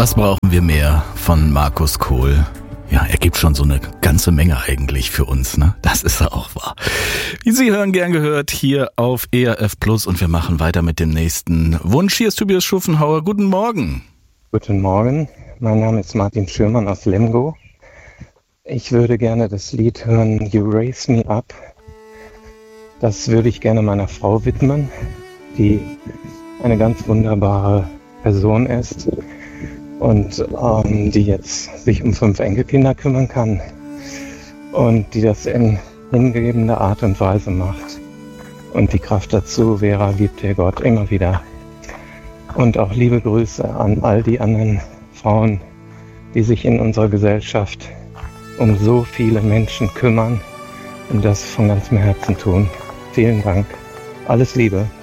Was brauchen wir mehr von Markus Kohl? Ja, er gibt schon so eine ganze Menge eigentlich für uns, ne? Das ist ja auch wahr. Wie Sie hören, gern gehört hier auf ERF Plus und wir machen weiter mit dem nächsten Wunsch. Hier ist Tobias Schuffenhauer. Guten Morgen. Guten Morgen, mein Name ist Martin Schürmann aus Lemgo. Ich würde gerne das Lied hören You Raise Me Up. Das würde ich gerne meiner Frau widmen, die eine ganz wunderbare Person ist und die jetzt sich um 5 Enkelkinder kümmern kann und die das in hingebender Art und Weise macht. Und die Kraft dazu, Vera liebt ihr Gott immer wieder. Und auch liebe Grüße an all die anderen Frauen, die sich in unserer Gesellschaft um so viele Menschen kümmern und das von ganzem Herzen tun. Vielen Dank. Alles Liebe.